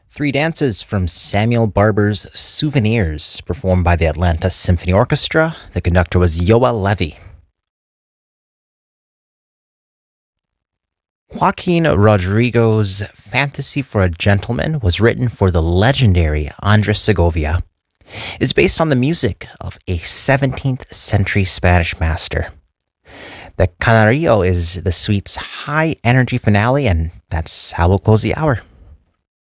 Three dances from Samuel Barber's Souvenirs, performed by the Atlanta Symphony Orchestra. The conductor was Yoel Levy. Joaquin Rodrigo's Fantasy for a Gentleman was written for the legendary Andres Segovia. It's based on the music of a 17th century Spanish master. The Canario is the suite's high energy finale, and that's how we'll close the hour.